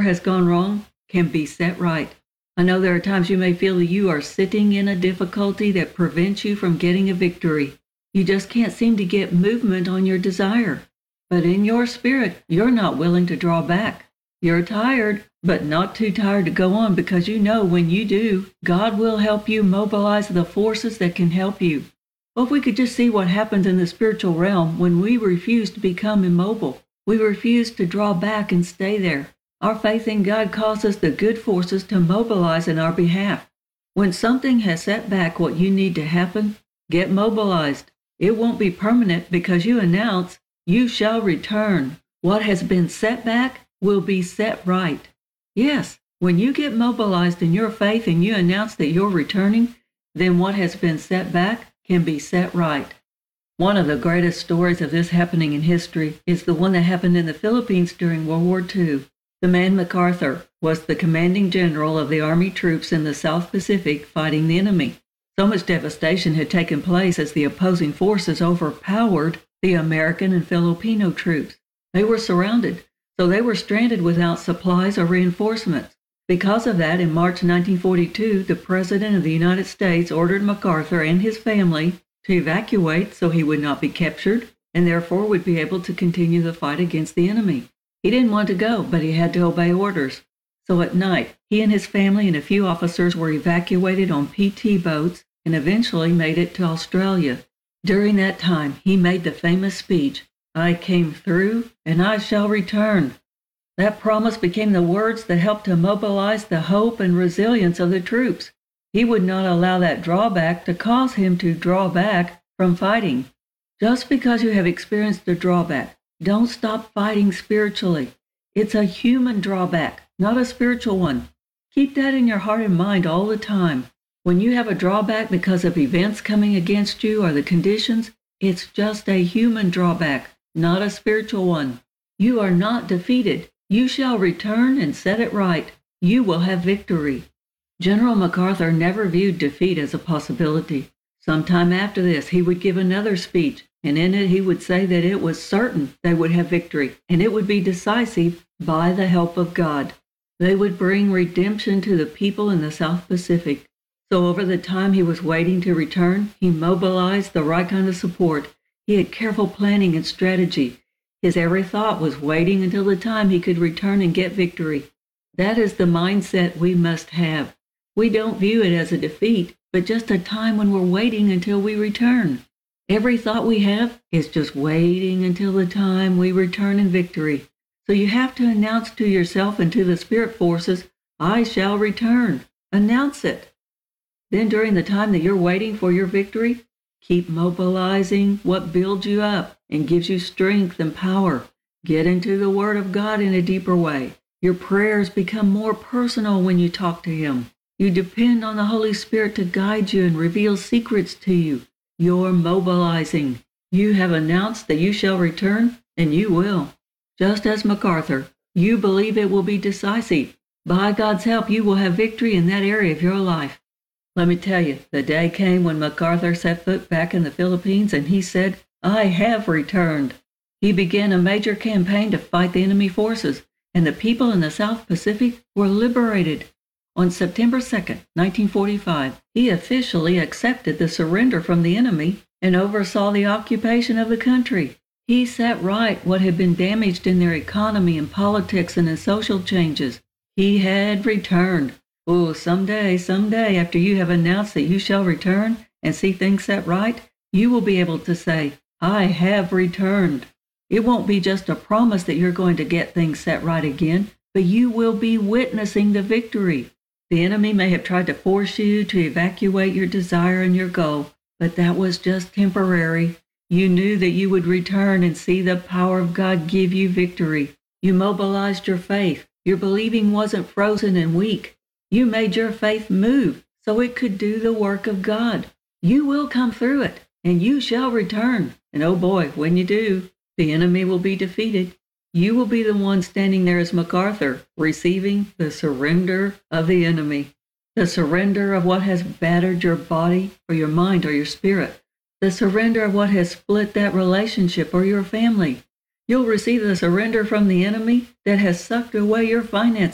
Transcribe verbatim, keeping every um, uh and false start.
has gone wrong can be set right. I know there are times you may feel that you are sitting in a difficulty that prevents you from getting a victory. You just can't seem to get movement on your desire. But in your spirit, you're not willing to draw back. You're tired, but not too tired to go on, because you know when you do, God will help you mobilize the forces that can help you. Well, if we could just see what happens in the spiritual realm when we refuse to become immobile. We refuse to draw back and stay there. Our faith in God causes the good forces to mobilize in our behalf. When something has set back what you need to happen, get mobilized. It won't be permanent because you announce, you shall return. What has been set back will be set right. Yes, when you get mobilized in your faith and you announce that you're returning, then what has been set back can be set right. One of the greatest stories of this happening in history is the one that happened in the Philippines during World War Two. The man MacArthur was the commanding general of the Army troops in the South Pacific fighting the enemy. So much devastation had taken place as the opposing forces overpowered the American and Filipino troops. They were surrounded, so they were stranded without supplies or reinforcements. Because of that, in March nineteen forty-two, the President of the United States ordered MacArthur and his family to evacuate so he would not be captured and therefore would be able to continue the fight against the enemy. He didn't want to go, but he had to obey orders. So at night, he and his family and a few officers were evacuated on P T boats and eventually made it to Australia. During that time, he made the famous speech, "I came through and I shall return." That promise became the words that helped to mobilize the hope and resilience of the troops. He would not allow that drawback to cause him to draw back from fighting. Just because you have experienced a drawback, don't stop fighting spiritually. It's a human drawback, not a spiritual one. Keep that in your heart and mind all the time. When you have a drawback because of events coming against you or the conditions, it's just a human drawback, not a spiritual one. You are not defeated. You shall return and set it right. You will have victory. General MacArthur never viewed defeat as a possibility. Sometime after this, he would give another speech, and in it he would say that it was certain they would have victory, and it would be decisive by the help of God. They would bring redemption to the people in the South Pacific. So over the time he was waiting to return, he mobilized the right kind of support. He had careful planning and strategy. His every thought was waiting until the time he could return and get victory. That is the mindset we must have. We don't view it as a defeat, but just a time when we're waiting until we return. Every thought we have is just waiting until the time we return in victory. So you have to announce to yourself and to the spirit forces, "I shall return." Announce it. Then during the time that you're waiting for your victory, keep mobilizing what builds you up and gives you strength and power. Get into the Word of God in a deeper way. Your prayers become more personal when you talk to Him. You depend on the Holy Spirit to guide you and reveal secrets to you. You're mobilizing. You have announced that you shall return, and you will. Just as MacArthur, you believe it will be decisive. By God's help, you will have victory in that area of your life. Let me tell you, the day came when MacArthur set foot back in the Philippines and he said, "I have returned." He began a major campaign to fight the enemy forces, and the people in the South Pacific were liberated. On September second, nineteen forty-five, he officially accepted the surrender from the enemy and oversaw the occupation of the country. He set right what had been damaged in their economy and politics and in social changes. He had returned. Oh, someday, someday, after you have announced that you shall return and see things set right, you will be able to say, "I have returned." It won't be just a promise that you're going to get things set right again, but you will be witnessing the victory. The enemy may have tried to force you to evacuate your desire and your goal, but that was just temporary. You knew that you would return and see the power of God give you victory. You mobilized your faith. Your believing wasn't frozen and weak. You made your faith move so it could do the work of God. You will come through it, and you shall return. And oh boy, when you do, the enemy will be defeated. You will be the one standing there as MacArthur, receiving the surrender of the enemy. The surrender of what has battered your body or your mind or your spirit. The surrender of what has split that relationship or your family. You'll receive the surrender from the enemy that has sucked away your finances.